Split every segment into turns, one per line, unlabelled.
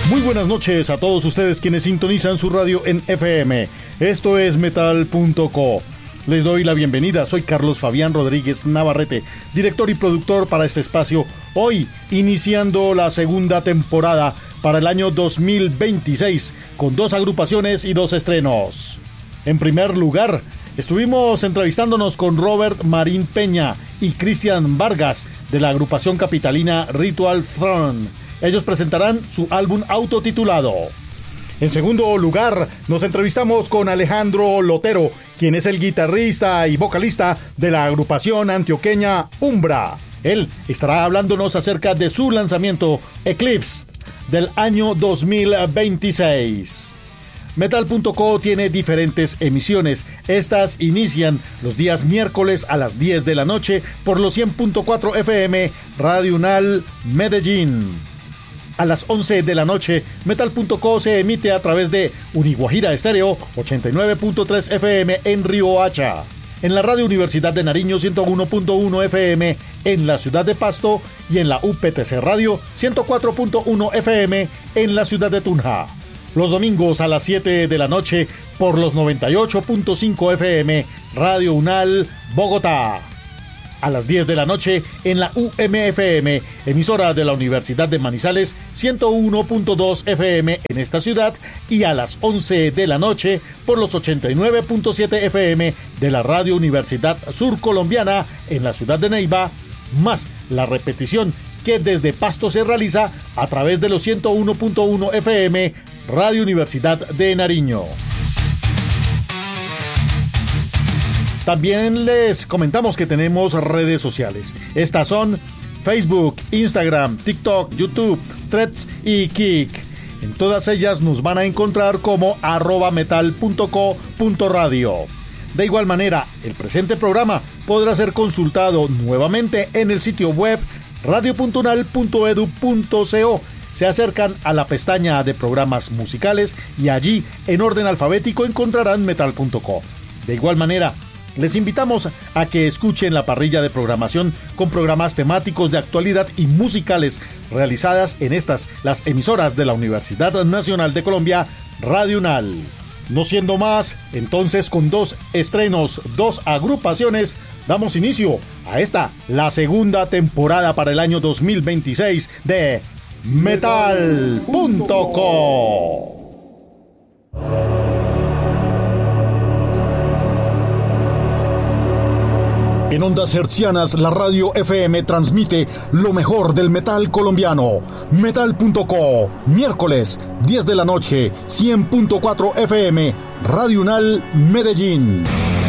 Muy buenas noches a todos ustedes quienes sintonizan su radio en FM. Esto es Metal.co. Les doy la bienvenida, soy Carlos Fabián Rodríguez Navarrete, director y productor para este espacio, hoy iniciando la segunda temporada para el año 2026, con 2 agrupaciones y 2 estrenos. En primer lugar, estuvimos entrevistándonos con Robert Marín Peña y Cristian Vargas de la agrupación capitalina Ritual Throne. Ellos presentarán su álbum autotitulado. En segundo lugar, nos entrevistamos con Alejandro Lotero, quien es el guitarrista y vocalista de la agrupación antioqueña Umbra. Él estará hablándonos acerca de su lanzamiento Eclipse del año 2026. Metal.co tiene diferentes emisiones. Estas inician los días miércoles a las 10 de la noche por los 100.4 FM Radio Unal Medellín. A las 11 de la noche, Metal.co se emite a través de Uniguajira Estéreo 89.3 FM en Riohacha. En la Radio Universidad de Nariño 101.1 FM en la ciudad de Pasto y en la UPTC Radio 104.1 FM en la ciudad de Tunja. Los domingos a las 7 de la noche por los 98.5 FM Radio Unal Bogotá. A las 10 de la noche en la UMFM, emisora de la Universidad de Manizales, 101.2 FM en esta ciudad, y a las 11 de la noche por los 89.7 FM de la Radio Universidad Surcolombiana en la ciudad de Neiva, más la repetición que desde Pasto se realiza a través de los 101.1 FM Radio Universidad de Nariño. También les comentamos que tenemos redes sociales. Estas son Facebook, Instagram, TikTok, YouTube, Threads y Kik. En todas ellas nos van a encontrar como @metal.co.radio. De igual manera, el presente programa podrá ser consultado nuevamente en el sitio web radio.unal.edu.co. Se acercan a la pestaña de programas musicales y allí, en orden alfabético, encontrarán Metal.co. De igual manera, les invitamos a que escuchen la parrilla de programación con programas temáticos de actualidad y musicales realizadas en las emisoras de la Universidad Nacional de Colombia, Radio Unal. No siendo más, entonces con 2 estrenos, 2 agrupaciones, damos inicio a la segunda temporada para el año 2026 de Metal.co. En ondas hertzianas, la radio FM transmite lo mejor del metal colombiano. Metal.co, miércoles, 10 de la noche, 100.4 FM, Radio Unal Medellín.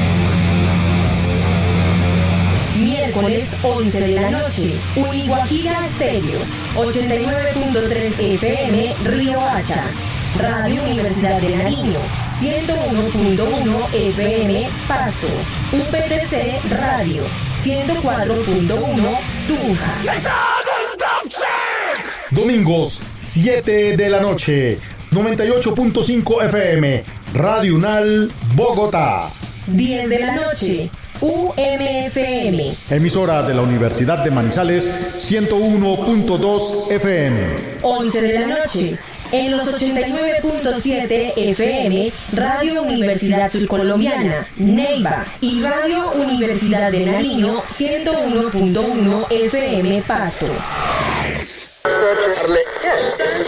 Miércoles, 11 de la noche, Uniguajira Estéreo, 89.3 FM, Riohacha. Radio Universidad de Nariño, 101.1 FM, Pasto. UPTC Radio, 104.1, Tunja.
Domingos, 7 de la noche, 98.5 FM, Radio Unal Bogotá.
10 de la noche, UMFM.
Emisora de la Universidad de Manizales, 101.2 FM.
11 de la noche, en los 89.7 FM, Radio Universidad Surcolombiana, Neiva, y Radio Universidad de Nariño, 101.1 FM, Pasto.